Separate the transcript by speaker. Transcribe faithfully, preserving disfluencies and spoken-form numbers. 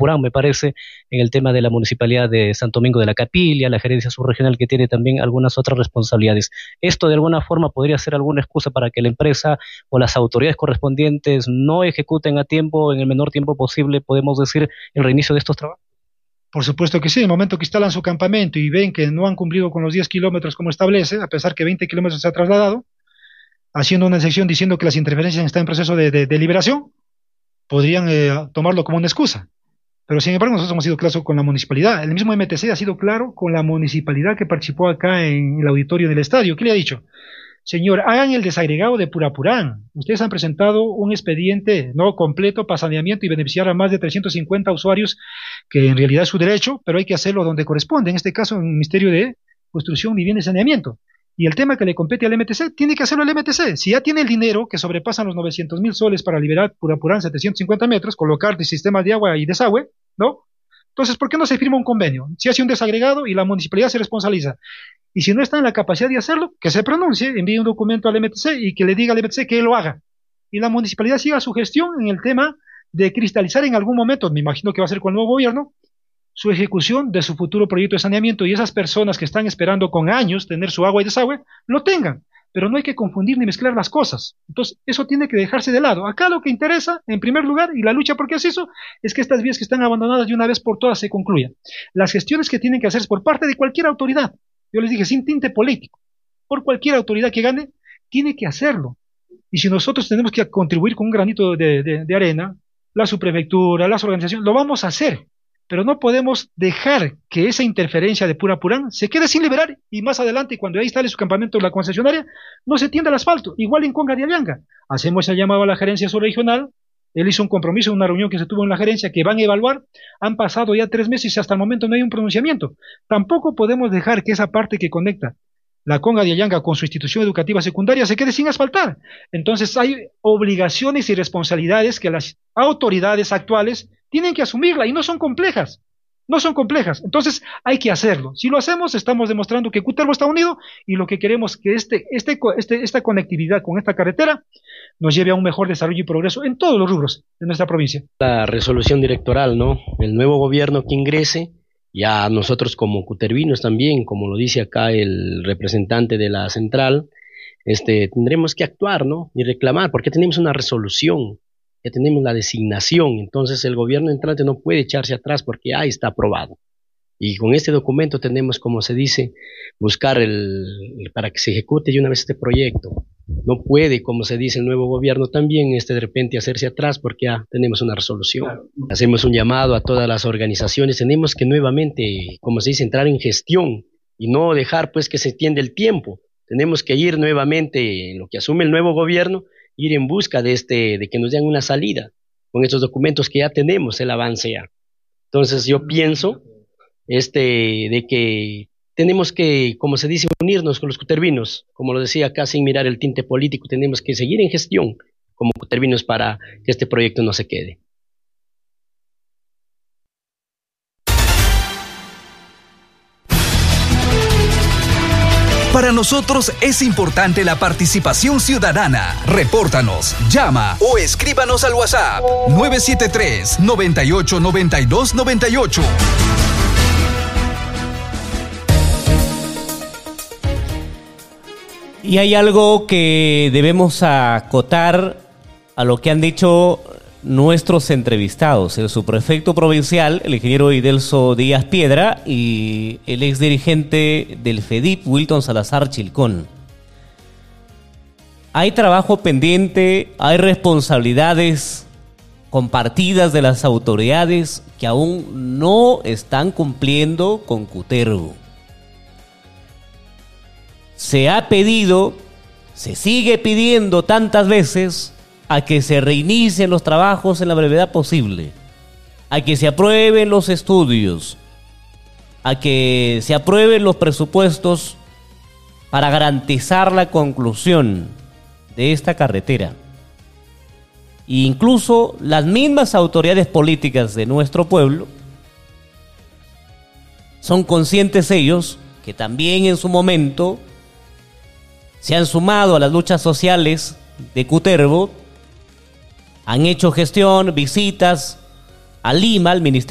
Speaker 1: Purapurán, me parece, en el tema de la Municipalidad de Santo Domingo de la Capilla, la gerencia subregional que tiene también algunas otras responsabilidades. ¿Esto de alguna forma podría ser alguna excusa para que la empresa o las autoridades correspondientes no ejecuten a tiempo, en el menor tiempo posible, podemos decir, el reinicio de estos trabajos?
Speaker 2: Por supuesto que sí, en el momento que instalan su campamento y ven que no han cumplido con los diez kilómetros como establece, a pesar que veinte kilómetros se ha trasladado, haciendo una excepción diciendo que las interferencias están en proceso de, de, de liberación, podrían eh, tomarlo como una excusa. Pero sin embargo, nosotros hemos sido claros con la municipalidad. El mismo M T C ha sido claro con la municipalidad que participó acá en el auditorio del estadio. ¿Qué le ha dicho? Señor, hagan el desagregado de Purapurán. Ustedes han presentado un expediente no completo para saneamiento y beneficiar a más de trescientos cincuenta usuarios, que en realidad es su derecho, pero hay que hacerlo donde corresponde, en este caso en el Ministerio de Construcción, Vivienda y Saneamiento. Y el tema que le compete al M T C, tiene que hacerlo el M T C. Si ya tiene el dinero que sobrepasan los novecientos mil soles para liberar Purapurán setecientos cincuenta metros, colocar de sistemas de agua y desagüe, ¿no? Entonces, ¿por qué no se firma un convenio? Si hace un desagregado y la municipalidad se responsabiliza. Y si no está en la capacidad de hacerlo, que se pronuncie, envíe un documento al M T C y que le diga al M T C que él lo haga. Y la municipalidad siga su gestión en el tema de cristalizar en algún momento, me imagino que va a ser con el nuevo gobierno, su ejecución de su futuro proyecto de saneamiento, y esas personas que están esperando con años tener su agua y desagüe, lo tengan. Pero no hay que confundir ni mezclar las cosas. Entonces, eso tiene que dejarse de lado. Acá lo que interesa, en primer lugar, y la lucha por qué es eso, es que estas vías que están abandonadas de una vez por todas se concluyan. Las gestiones que tienen que hacerse por parte de cualquier autoridad, yo les dije, sin tinte político, por cualquier autoridad que gane, tiene que hacerlo. Y si nosotros tenemos que contribuir con un granito de, de, de arena, la subprefectura, las organizaciones, lo vamos a hacer. Pero no podemos dejar que esa interferencia de Purapurán se quede sin liberar y más adelante, cuando ahí instale su campamento en la concesionaria, no se tienda el asfalto. Igual en Conga de Alianga. Hacemos el llamado a la gerencia subregional. Él hizo un compromiso en una reunión que se tuvo en la gerencia que van a evaluar. Han pasado ya tres meses y hasta el momento no hay un pronunciamiento. Tampoco podemos dejar que esa parte que conecta la Conga de Alianga con su institución educativa secundaria se quede sin asfaltar. Entonces hay obligaciones y responsabilidades que las autoridades actuales tienen que asumirla y no son complejas. No son complejas. Entonces hay que hacerlo. Si lo hacemos, estamos demostrando que Cutervo está unido y lo que queremos es que este, este, este, esta conectividad con esta carretera nos lleve a un mejor desarrollo y progreso en todos los rubros de nuestra provincia.
Speaker 3: La resolución directoral, ¿no? El nuevo gobierno que ingrese, ya nosotros como cutervinos también, como lo dice acá el representante de la central, este, tendremos que actuar, ¿no? Y reclamar, porque tenemos una resolución, ya tenemos la designación, entonces el gobierno entrante no puede echarse atrás porque ahí está aprobado. Y con este documento tenemos, como se dice, buscar el, para que se ejecute de una vez este proyecto. No puede, como se dice el nuevo gobierno también, este de repente hacerse atrás porque ya tenemos una resolución. Claro. Hacemos un llamado a todas las organizaciones, tenemos que nuevamente, como se dice, entrar en gestión y no dejar pues que se tiende el tiempo. Tenemos que ir nuevamente, en lo que asume el nuevo gobierno, ir en busca de, este, de que nos den una salida con estos documentos que ya tenemos, el avance ya. Entonces yo pienso este, de que tenemos que, como se dice, unirnos con los cutervinos, como lo decía acá, sin mirar el tinte político, tenemos que seguir en gestión como cutervinos para que este proyecto no se quede.
Speaker 4: Para nosotros es importante la participación ciudadana. Repórtanos, llama o escríbanos al WhatsApp nueve siete tres, noventa y ocho, noventa y dos, noventa y ocho.
Speaker 5: Y hay algo que debemos acotar a lo que han dicho nuestros entrevistados, el subprefecto provincial, el ingeniero Idelso Díaz Piedra, y el ex dirigente del FEDIP, Wilton Salazar Chilcón. Hay trabajo pendiente, hay responsabilidades compartidas de las autoridades que aún no están cumpliendo con Cutervo. Se ha pedido, se sigue pidiendo tantas veces a que se reinicien los trabajos en la brevedad posible, a que se aprueben los estudios, a que se aprueben los presupuestos para garantizar la conclusión de esta carretera. E incluso las mismas autoridades políticas de nuestro pueblo son conscientes ellos que también en su momento se han sumado a las luchas sociales de Cutervo, han hecho gestión, visitas a Lima, al Ministerio